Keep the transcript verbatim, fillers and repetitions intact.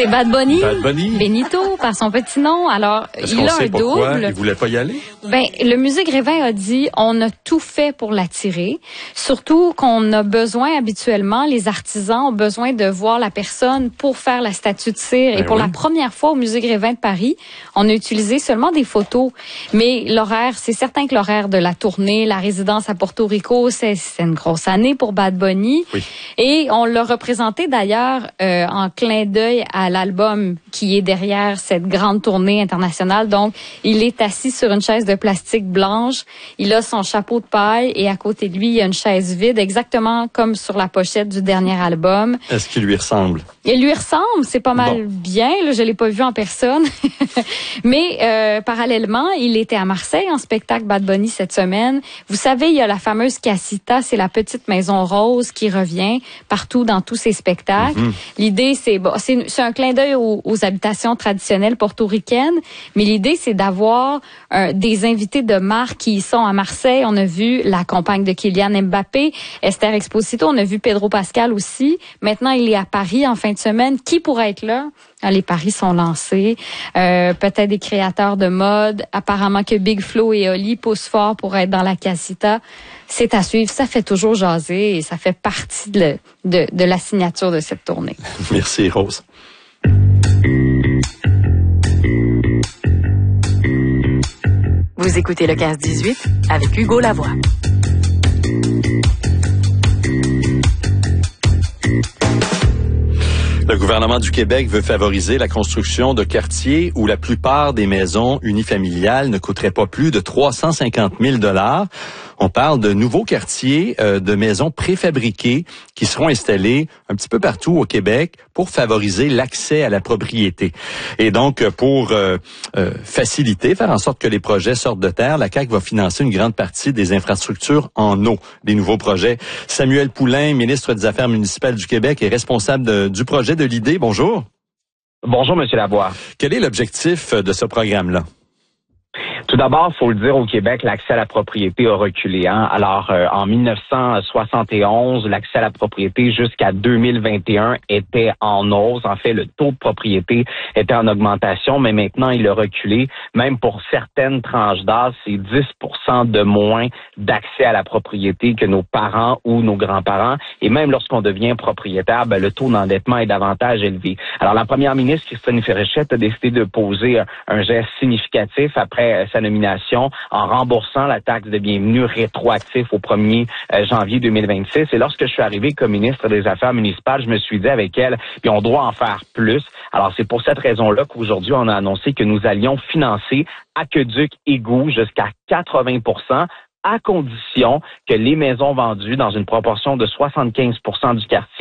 C'est Bad Bunny. Bad Bunny. Benito, par son petit nom. Alors, Est-ce il qu'on a sait un pourquoi double. il voulait pas y aller? Ben, le Musée Grévin a dit, on a tout fait pour l'attirer. Surtout qu'on a besoin habituellement, les artisans ont besoin de voir la personne pour faire la statue de cire. Ben Et pour oui. la première fois au Musée Grévin de Paris, on a utilisé seulement des photos. Mais l'horaire, c'est certain que l'horaire de la tournée, la résidence à Porto Rico, c'est, c'est une grosse année pour Bad Bunny. Oui. Et on l'a représenté d'ailleurs euh, en clin d'œil à l'album qui est derrière cette grande tournée internationale. Donc, il est assis sur une chaise de plastique blanche. Il a son chapeau de paille et à côté de lui, il y a une chaise vide, exactement comme sur la pochette du dernier album. Est-ce qu'il lui ressemble? Il lui ressemble, c'est pas mal Bon. bien. Là, je l'ai pas vu en personne. Mais euh, parallèlement, il était à Marseille en spectacle Bad Bunny cette semaine. Vous savez, il y a la fameuse Casita, c'est la petite maison rose qui revient partout dans tous ses spectacles. Mm-hmm. L'idée, c'est bon, c'est, c'est un clin d'œil aux, aux habitations traditionnelles portoricaines, mais l'idée, c'est d'avoir euh, des invités de marque qui y sont à Marseille. On a vu la compagne de Kylian Mbappé, Esther Exposito. On a vu Pedro Pascal aussi. Maintenant, il est à Paris en fin de semaine. Qui pourrait être là? Les paris sont lancés. Euh, peut-être des créateurs de mode. Apparemment que Big Flo et Oli poussent fort pour être dans la Casita. C'est à suivre. Ça fait toujours jaser et ça fait partie de, de, de la signature de cette tournée. Merci, Rose. Vous écoutez le quinze dix-huit avec Hugo Lavoie. Le gouvernement du Québec veut favoriser la construction de quartiers où la plupart des maisons unifamiliales ne coûteraient pas plus de trois cent cinquante mille dollars. On parle de nouveaux quartiers euh, de maisons préfabriquées qui seront installés un petit peu partout au Québec pour favoriser l'accès à la propriété. Et donc, pour euh, euh, faciliter, faire en sorte que les projets sortent de terre, la C A Q va financer une grande partie des infrastructures en eau des nouveaux projets. Samuel Poulin, ministre des Affaires municipales du Québec et responsable de, du projet de l'I D E. Bonjour. Bonjour, Monsieur Lavoie. Quel est l'objectif de ce programme-là? Tout d'abord, il faut le dire, au Québec, l'accès à la propriété a reculé. Hein? Alors, euh, en dix-neuf cent soixante et onze, l'accès à la propriété jusqu'à deux mille vingt et un était en hausse. En fait, le taux de propriété était en augmentation, mais maintenant, il a reculé. Même pour certaines tranches d'âge, c'est dix pour cent de moins d'accès à la propriété que nos parents ou nos grands-parents. Et même lorsqu'on devient propriétaire, ben, le taux d'endettement est davantage élevé. Alors, la première ministre, Christine Fréchette, a décidé de poser un, un geste significatif après sa nomination en remboursant la taxe de bienvenue rétroactif au premier janvier deux mille vingt-six. Et lorsque je suis arrivé comme ministre des Affaires municipales, je me suis dit avec elle, puis on doit en faire plus. Alors, c'est pour cette raison-là qu'aujourd'hui, on a annoncé que nous allions financer aqueduc, égout jusqu'à quatre-vingts pour cent à condition que les maisons vendues dans une proportion de soixante-quinze pour cent du quartier